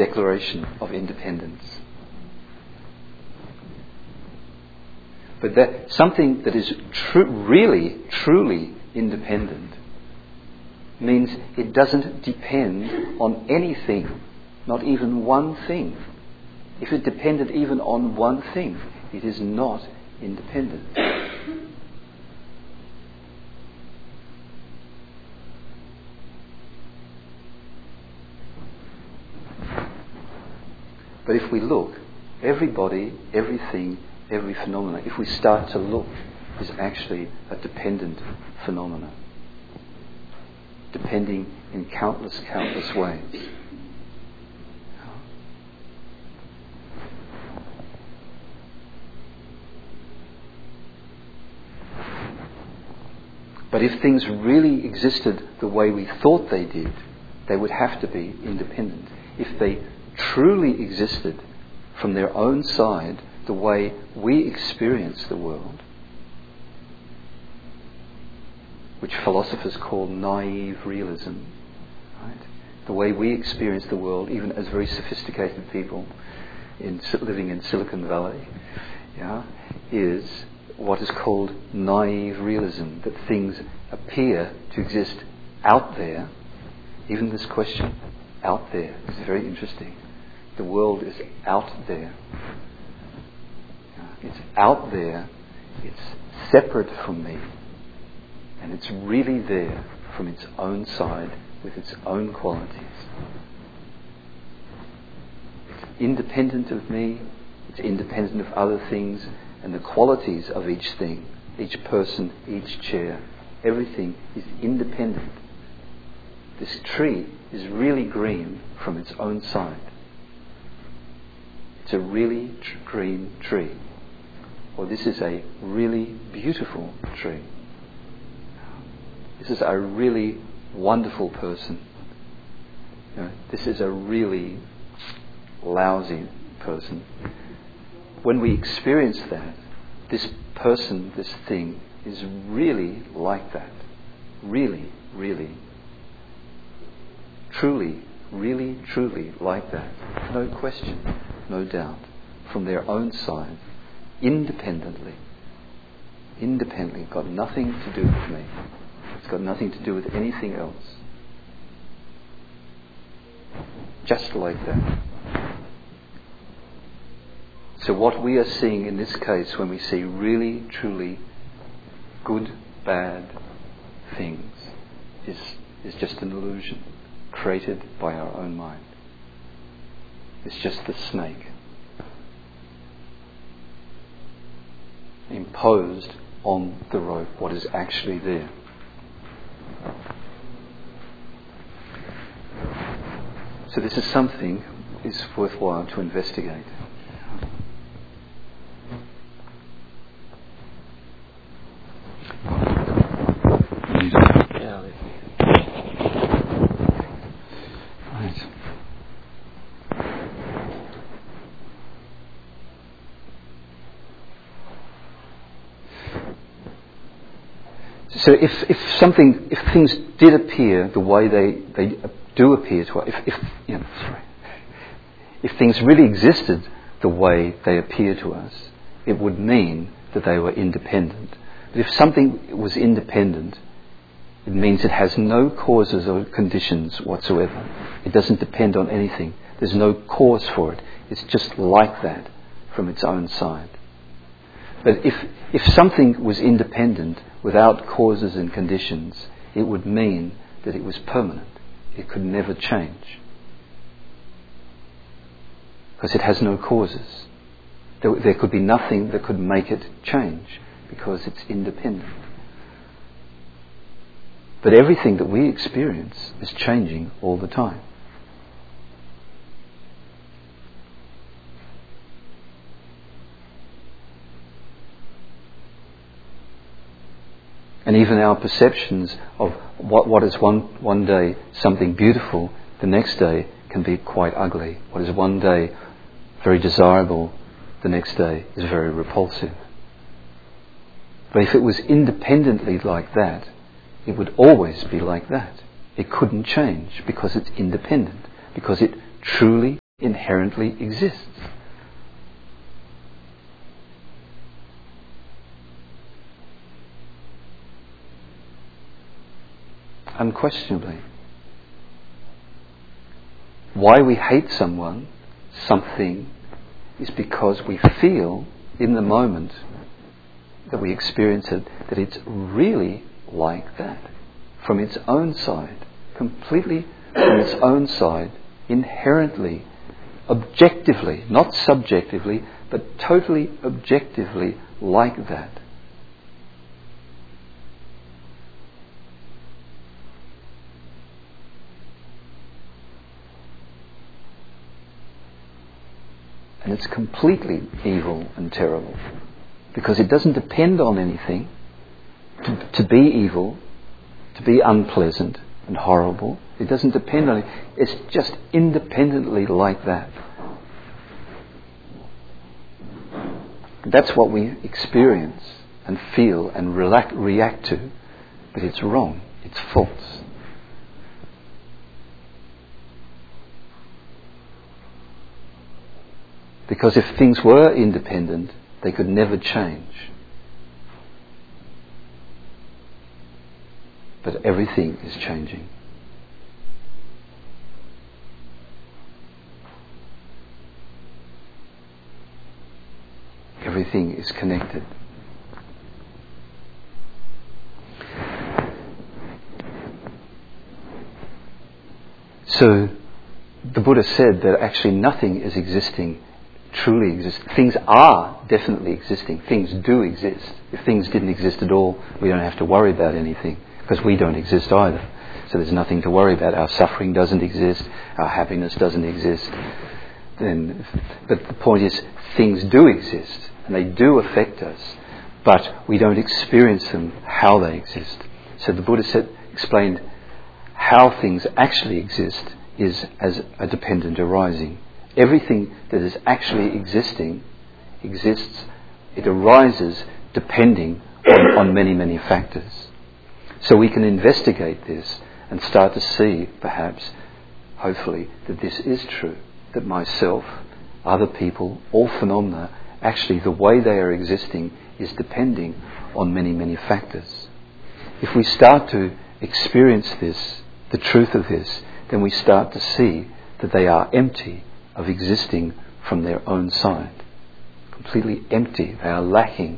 declaration of independence. But that something that is really, truly independent means it doesn't depend on anything, not even one thing. If it depended even on one thing, it is not independent. But if we look, everybody, everything, every phenomenon, if we start to look, is actually a dependent phenomenon. Depending in countless ways. But if things really existed the way we thought they did, they would have to be independent. If they truly existed from their own side, the way we experience the world, which philosophers call naive realism, right? The way we experience the world, even as very sophisticated people living in Silicon Valley, is what is called naive realism, that things appear to exist out there. Even this question, out there, is very interesting. The world is out there. It's out there, it's separate from me, and it's really there from its own side with its own qualities. It's independent of me, it's independent of other things, and the qualities of each thing, each person, each chair, everything is independent. This tree is really green from its own side. It's a really green tree. Or this is a really beautiful tree. This is a really wonderful person. This is a really lousy person. When we experience that, this person, this thing, is really like that. Really, really. Truly, really, truly like that. No question, no doubt. From their own side. Independently, got nothing to do with me. It's got nothing to do with anything else. Just like that. So what we are seeing in this case, when we see really, truly good, bad things, is just an illusion created by our own mind. It's just the snake imposed on the rope, what is actually there. So this is something is worthwhile to investigate. Right. So if things did appear the way they do appear to us, if things really existed the way they appear to us, it would mean that they were independent. But if something was independent, it means it has no causes or conditions whatsoever. It doesn't depend on anything. There's no cause for it. It's just like that from its own side. But if something was independent without causes and conditions, it would mean that it was permanent. It could never change. Because it has no causes. There could be nothing that could make it change because it's independent. But everything that we experience is changing all the time. And even our perceptions of what is one day something beautiful, the next day can be quite ugly. What is one day very desirable, the next day is very repulsive. But if it was independently like that, it would always be like that. It couldn't change because it's independent, because it truly inherently exists. Unquestionably. Why we hate someone, something, is because we feel in the moment that we experience it, that it's really like that. From its own side, completely from its own side, inherently, objectively, not subjectively, but totally objectively like that. And it's completely evil and terrible, because it doesn't depend on anything to be evil, to be unpleasant and horrible. It doesn't depend on it. It's just independently like that. That's what we experience and feel and react to, but it's wrong. It's false. Because if things were independent, they could never change. But everything is changing. Everything is connected. So the Buddha said that actually nothing is existing, truly exists. Things are definitely existing. Things do exist. If things didn't exist at all, we don't have to worry about anything, because we don't exist either. So there's nothing to worry about. Our suffering doesn't exist. Our happiness doesn't exist. But the point is, things do exist, and they do affect us, but we don't experience them how they exist. So the Buddha explained how things actually exist is as a dependent arising. Everything that is actually existing exists, it arises depending on many, many factors. So we can investigate this and start to see, perhaps, hopefully, that this is true, that myself, other people, all phenomena, actually the way they are existing is depending on many, many factors. If we start to experience this, the truth of this, then we start to see that they are empty of existing from their own side. Completely empty. They are lacking.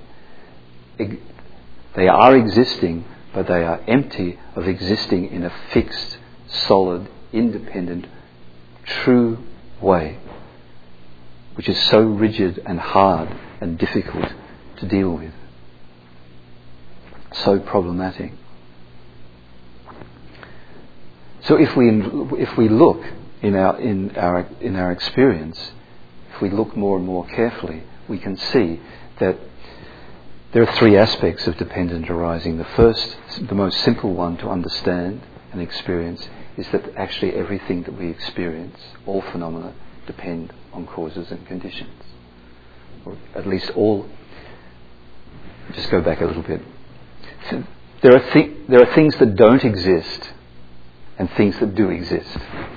They are existing, but they are empty of existing in a fixed, solid, independent, true way, which is so rigid and hard and difficult to deal with. So problematic. So if we look in our experience, if we look more and more carefully, we can see that there are three aspects of dependent arising. The first, the most simple one to understand and experience, is that actually everything that we experience, all phenomena, depend on causes and conditions. Or at least all. Just go back a little bit. So there are things that don't exist and things that do exist.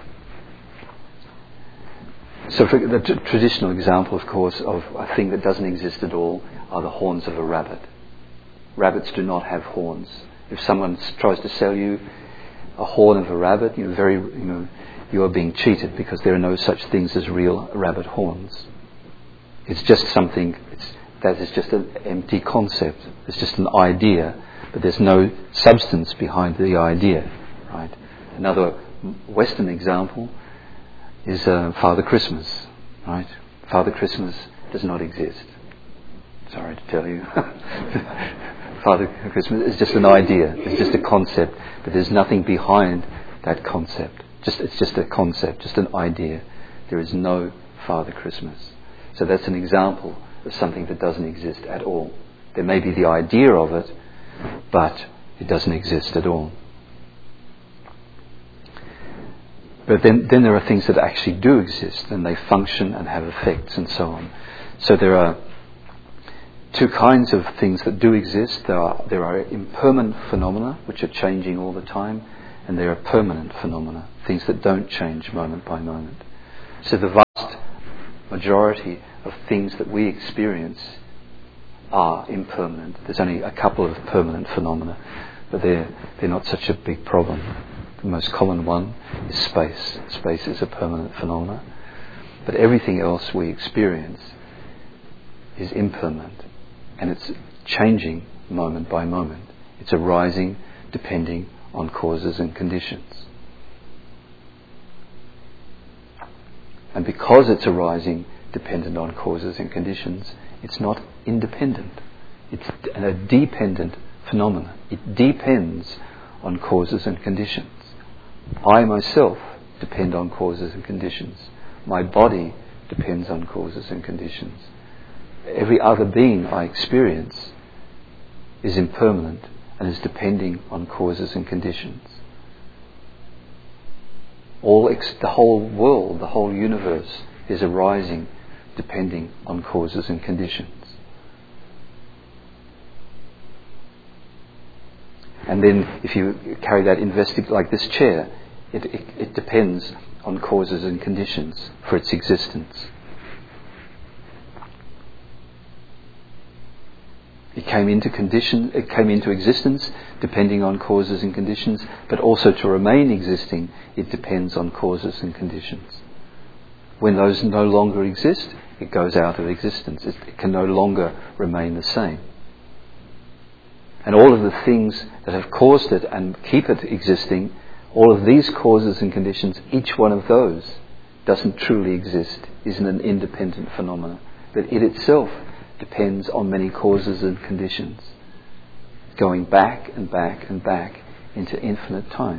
So for the traditional example, of course, of a thing that doesn't exist at all are the horns of a rabbit. Rabbits do not have horns. If someone tries to sell you a horn of a rabbit, you are being cheated, because there are no such things as real rabbit horns. It's just something that is just an empty concept. It's just an idea, but there's no substance behind the idea, right? Another Western example is Father Christmas, right? Father Christmas does not exist. Sorry to tell you. Father Christmas is just an idea. It's just a concept, but there's nothing behind that concept. It's just a concept, just an idea. There is no Father Christmas. So that's an example of something that doesn't exist at all. There may be the idea of it, but it doesn't exist at all. But then there are things that actually do exist, and they function and have effects and so on. So there are two kinds of things that do exist. There are impermanent phenomena, which are changing all the time, and there are permanent phenomena, things that don't change moment by moment. So the vast majority of things that we experience are impermanent. There's only a couple of permanent phenomena, but they're not such a big problem. The most common one is space. Space is a permanent phenomena. But everything else we experience is impermanent, and it's changing moment by moment. It's arising depending on causes and conditions. And because it's arising dependent on causes and conditions, it's not independent. It's a dependent phenomenon. It depends on causes and conditions. I myself depend on causes and conditions. My body depends on causes and conditions. Every other being I experience is impermanent and is depending on causes and conditions. The whole world, the whole universe is arising depending on causes and conditions. And then if you carry that like this chair, it depends on causes and conditions for its existence. It came into existence depending on causes and conditions, but also to remain existing, it depends on causes and conditions. When those no longer exist, it goes out of existence. It can no longer remain the same. And all of the things that have caused it and keep it existing, all of these causes and conditions, each one of those doesn't truly exist, isn't an independent phenomenon. But it itself depends on many causes and conditions, going back and back and back into infinite time.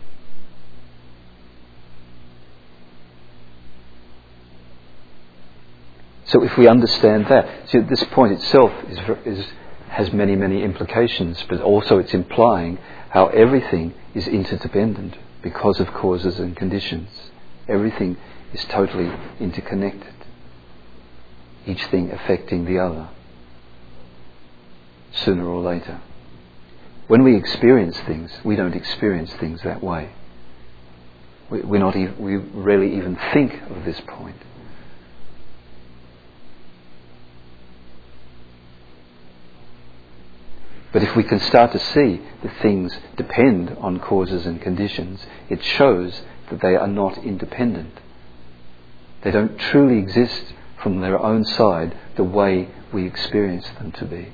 So if we understand that, so this point itself has many, many implications, but also it's implying how everything is interdependent because of causes and conditions. Everything is totally interconnected, each thing affecting the other, sooner or later. When we experience things, we don't experience things that way. We rarely even think of this point. But if we can start to see that things depend on causes and conditions, it shows that they are not independent. They don't truly exist from their own side the way we experience them to be.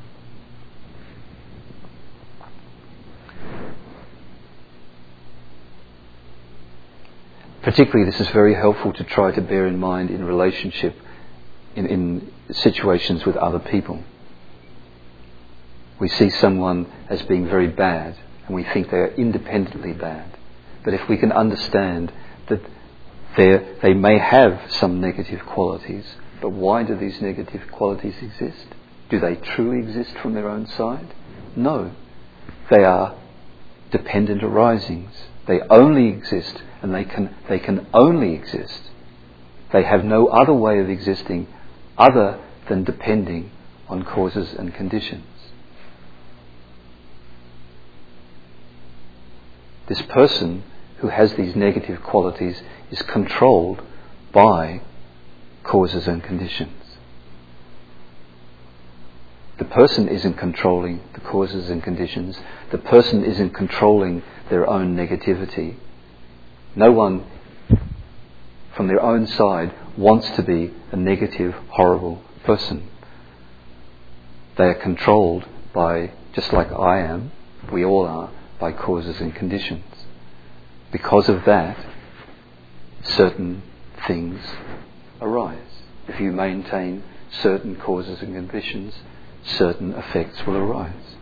Particularly, this is very helpful to try to bear in mind in relationship, in situations with other people. We see someone as being very bad, and we think they are independently bad. But if we can understand that they may have some negative qualities, but why do these negative qualities exist? Do they truly exist from their own side? No. They are dependent arisings. They only exist, and they can only exist. They have no other way of existing other than depending on causes and conditions. This person who has these negative qualities is controlled by causes and conditions. The person isn't controlling the causes and conditions. The person isn't controlling their own negativity. No one from their own side wants to be a negative, horrible person. They are controlled by, just like I am, we all are, by causes and conditions. Because of that, certain things arise. If you maintain certain causes and conditions, certain effects will arise.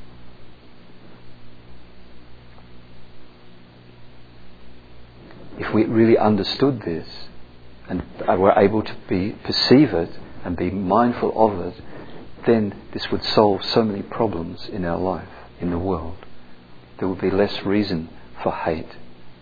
If we really understood this and were able to perceive it and be mindful of it, then this would solve so many problems in our life, in the world. There would be less reason for hate.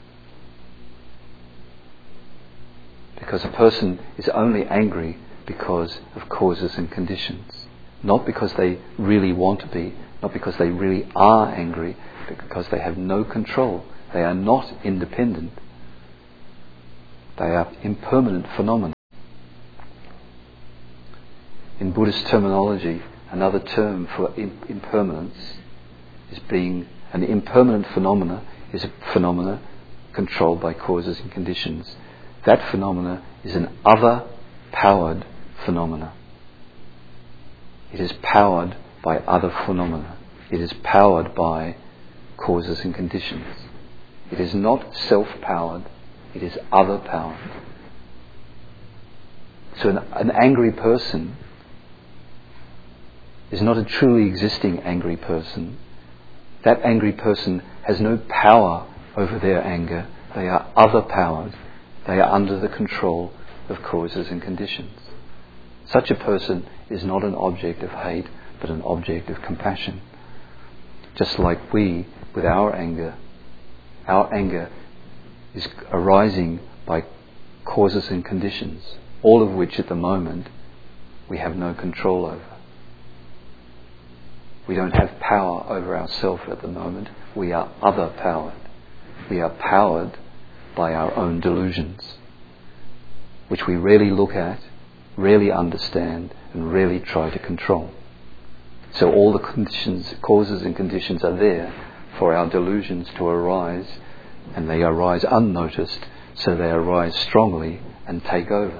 Because a person is only angry because of causes and conditions. Not because they really want to be, not because they really are angry, but because they have no control. They are not independent. They are impermanent phenomena. in Buddhist terminology, another term for impermanence is being an impermanent phenomena is a phenomena controlled by causes and conditions. That phenomena is an other-powered phenomena. It is powered by other phenomena. It is powered by causes and conditions. It is not self-powered, it is other-powered. So an angry person is not a truly existing angry person. That angry person has no power over their anger. They are other-powered. They are under the control of causes and conditions. Such a person is not an object of hate, but an object of compassion. Just like we, with our anger is arising by causes and conditions, all of which at the moment we have no control over. We don't have power over ourselves at the moment. We are other-powered. We are powered by our own delusions, which we rarely look at, rarely understand, and rarely try to control. So all the conditions, causes and conditions are there for our delusions to arise, and they arise unnoticed, so they arise strongly and take over.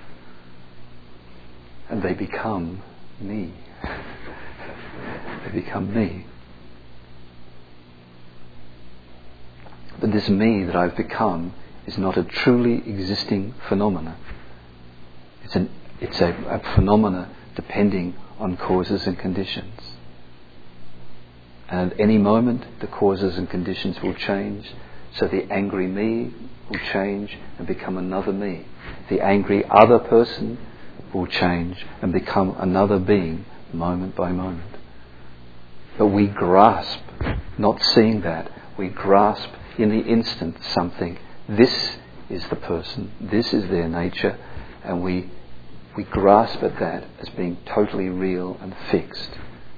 And they become me. They become me. But this me that I've become is not a truly existing phenomena. It's a phenomena depending on causes and conditions. And at any moment, the causes and conditions will change, so the angry me will change and become another me. The angry other person will change and become another being, moment by moment. But we grasp, not seeing that, we grasp in the instant something. This is the person, this is their nature, and we grasp at that as being totally real and fixed.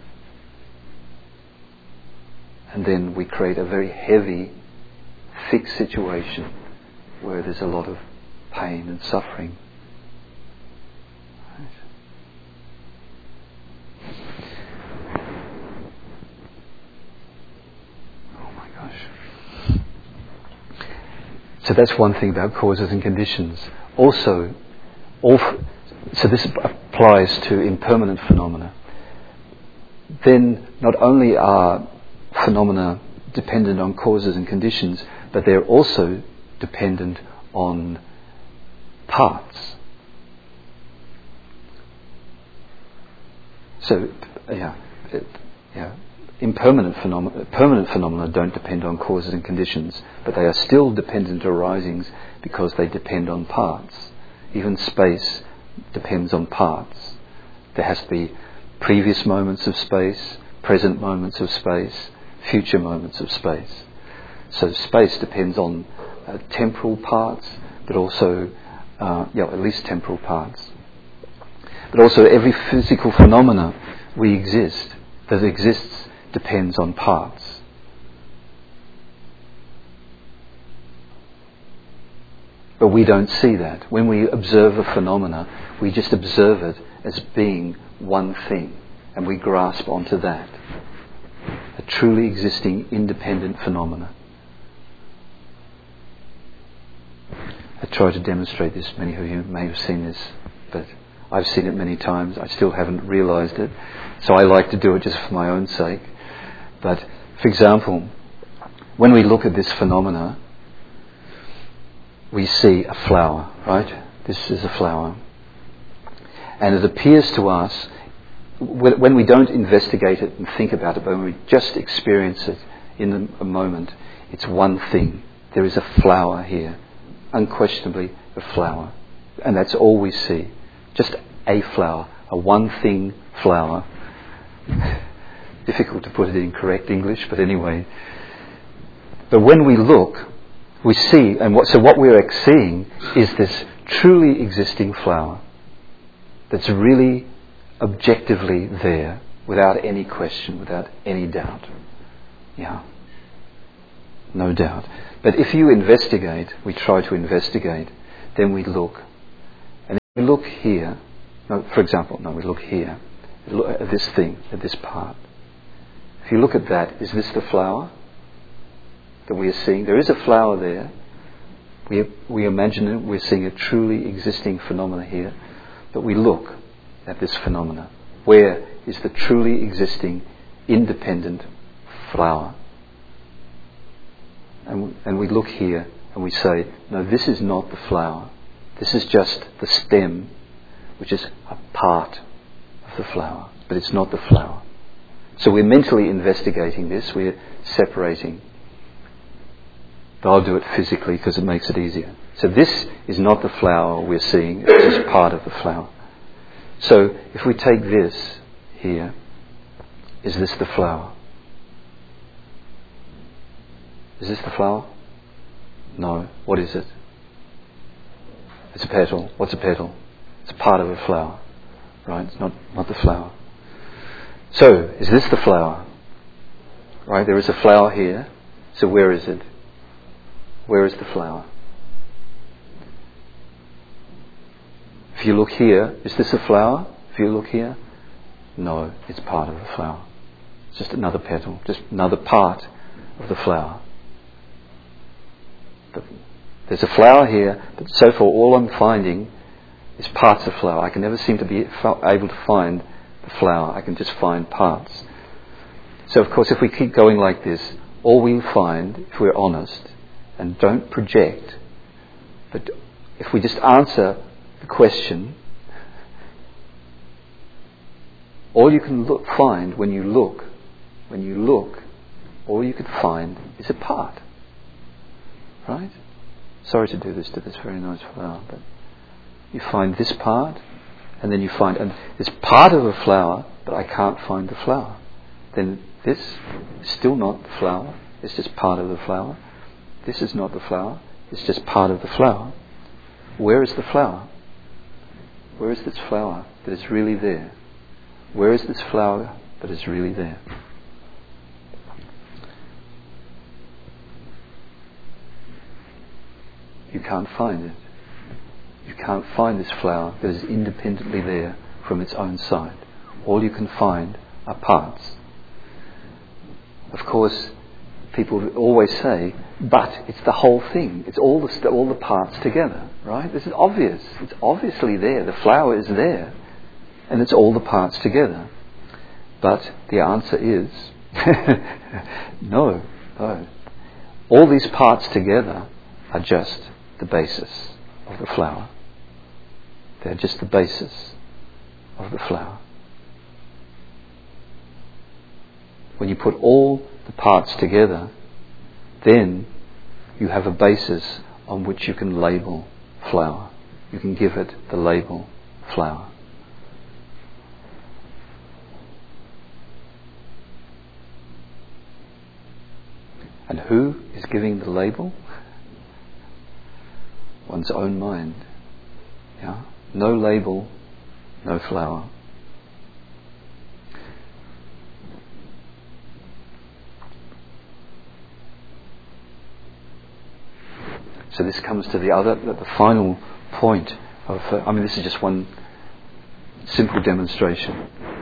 And then we create a very heavy, fixed situation where there's a lot of pain and suffering. Right. Oh my gosh. So that's one thing about causes and conditions. Also, so this applies to impermanent phenomena. Then not only are phenomena dependent on causes and conditions, but they're also dependent on parts. So, permanent phenomena don't depend on causes and conditions, but they are still dependent arisings because they depend on parts. Even space depends on parts. There has to be previous moments of space, present moments of space, future moments of space. So space depends on temporal parts, but also, at least temporal parts. But also every physical phenomena that exists depends on parts. But we don't see that. When we observe a phenomena, we just observe it as being one thing, and we grasp onto that. A truly existing, independent phenomena. I try to demonstrate this. Many of you may have seen this, but I've seen it many times. I still haven't realised it, so I like to do it just for my own sake. But, for example, when we look at this phenomena, we see a flower, right? This is a flower. And it appears to us, when we don't investigate it and think about it, but when we just experience it in a moment, it's one thing. There is a flower here. Unquestionably a flower. And that's all we see. Just a flower. A one thing flower. Difficult to put it in correct English, but anyway. But when we look, we see, so what we're seeing is this truly existing flower that's really objectively there, without any question, without any doubt. Yeah. No doubt. But if you investigate, we try to investigate, then we look. And if we look here, No, for example, we look here. Look at this thing, at this part. If you look at that, is this the flower that we are seeing? There is a flower there. We imagine it, we're seeing a truly existing phenomena here. But we look at this phenomena. Where is the truly existing, independent flower? And we look here and we say, no, this is not the flower. This is just the stem, which is a part of the flower. But it's not the flower. So we're mentally investigating this. We're separating. I'll do it physically because it makes it easier. So this is not the flower we're seeing. It's just part of the flower. So if we take this here, is this the flower? Is this the flower? No. What is it? It's a petal. What's a petal? It's a part of a flower. Right? It's not the flower. So, is this the flower? Right? There is a flower here. So where is it? Where is the flower? If you look here, is this a flower? If you look here, no, it's part of the flower. It's just another petal, just another part of the flower. But there's a flower here, but so far all I'm finding is parts of flower. I can never seem to be able to find the flower. I can just find parts. So of course if we keep going like this, all we'll find, if we're honest, and don't project, but if we just answer the question, all you can find when you look, all you can find is a part. Right? Sorry to do this to this very nice flower, but you find this part, and then you find, and it's part of a flower, but I can't find the flower. Then this is still not the flower, it's just part of the flower. This is not the flower, it's just part of the flower. Where is the flower? Where is this flower that is really there? Where is this flower that is really there? You can't find it. You can't find this flower that is independently there from its own side. All you can find are parts. Of course, people always say, but it's the whole thing. It's all the parts together, right? This is obvious. It's obviously there. The flower is there. And it's all the parts together. But the answer is, no. All these parts together are just the basis of the flower. They're just the basis of the flower. When you put all the parts together, then you have a basis on which you can label flower. You can give it the label flower. And who is giving the label? One's own mind. Yeah? No label, no flower. So this comes to the final point of, this is just one simple demonstration.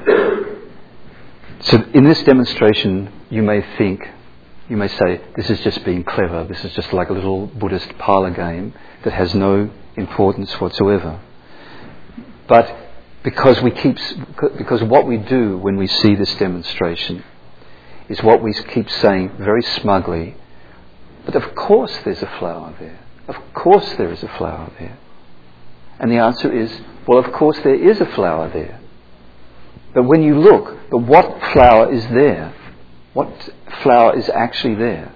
So in this demonstration, you may say, this is just being clever, this is just like a little Buddhist parlour game that has no importance whatsoever. But because what we do when we see this demonstration is what we keep saying very smugly, but of course there's a flower there. Of course there is a flower there. And the answer is, well, of course there is a flower there. But when you look, but what flower is there? What flower is actually there?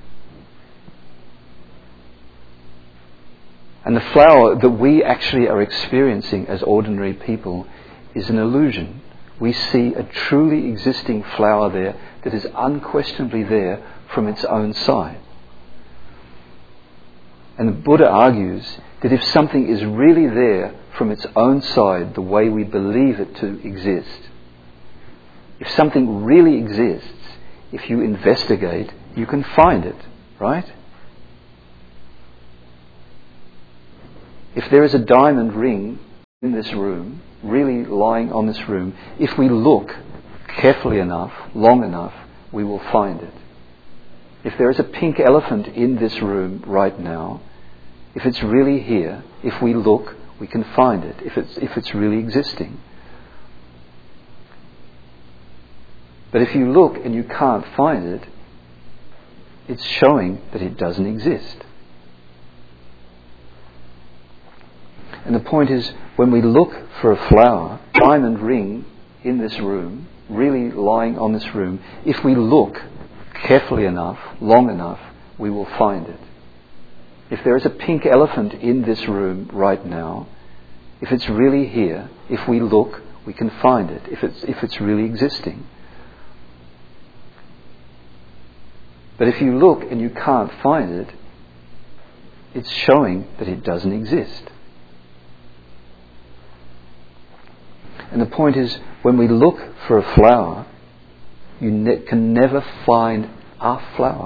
And the flower that we actually are experiencing as ordinary people is an illusion. We see a truly existing flower there that is unquestionably there from its own side. And the Buddha argues that if something is really there from its own side, the way we believe it to exist, if something really exists, if you investigate, you can find it, right? If there is a diamond ring in this room, really lying on this room, if we look carefully enough, long enough, we will find it. If there is a pink elephant in this room right now, if it's really here, if we look, we can find it, if it's really existing. But if you look and you can't find it, it's showing that it doesn't exist. And the point is, when we look for a flower, diamond ring in this room, really lying on this room, if we look carefully enough, long enough, we will find it. If there is a pink elephant in this room right now, if it's really here, if we look, we can find it, if it's really existing. But if you look and you can't find it, it's showing that it doesn't exist. And the point is, when we look for a flower, you can never find a flower.